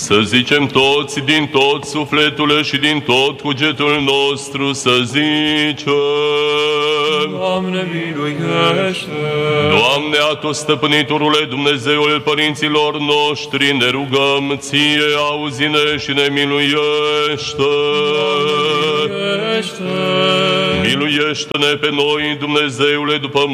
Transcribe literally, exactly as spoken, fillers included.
Să zicem toți din tot sufletul și din tot cugetul nostru, să zicem: Doamne, miluiește! Doamne, atostăpânitorule, Dumnezeul părinților noștri, ne rugăm Ție, auzi-ne și ne miluiește! Miluiește! Miluiește-ne pe noi, Dumnezeule, după